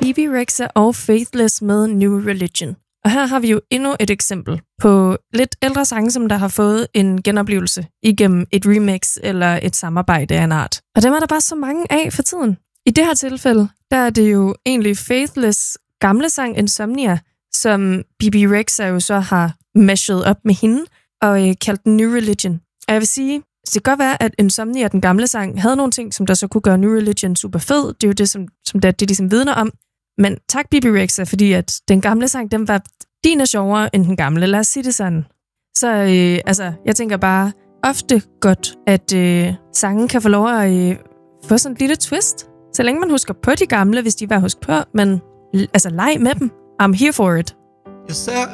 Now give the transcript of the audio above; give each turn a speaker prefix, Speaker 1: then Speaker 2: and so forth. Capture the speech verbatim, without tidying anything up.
Speaker 1: Bebe Rexha og Faithless med New Religion. Og her har vi jo endnu et eksempel på lidt ældre sange, som der har fået en genoplevelse igennem et remix eller et samarbejde af en art. Og dem er der bare så mange af for tiden. I det her tilfælde, der er det jo egentlig Faithless gamle sang Insomnia, som Bebe Rexha jo så har mashed op med hende og øh, kaldt den New Religion. Og jeg vil sige, det kan godt være, at Insomnia, den gamle sang, havde nogle ting, som der så kunne gøre New Religion super fed. Det er jo det, som, som der, det ligesom vidner om. Men tak, Bebe Rexha, fordi at den gamle sang, den var din er sjovere end den gamle. Lad os sige det sådan. Så øh, altså, jeg tænker bare ofte godt, at øh, sangen kan få lov at øh, få sådan et lille twist. Så længe man husker på de gamle, hvis de var husk på. Men altså, leg med dem. I'm here for it.